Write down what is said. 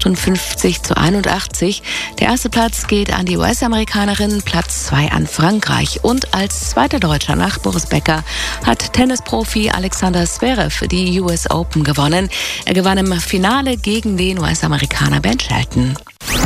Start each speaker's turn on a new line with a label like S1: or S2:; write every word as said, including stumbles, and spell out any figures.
S1: achtundfünfzig zu einundachtzig. Der erste Platz geht an die U S-Amerikanerin, Platz zwei an Frankreich. Und als zweiter Deutscher nach Boris Becker hat Tennisprofi Alexander Zverev die U S Open gewonnen. Er gewann im Finale gegen den U S-Amerikaner Ben Shelton.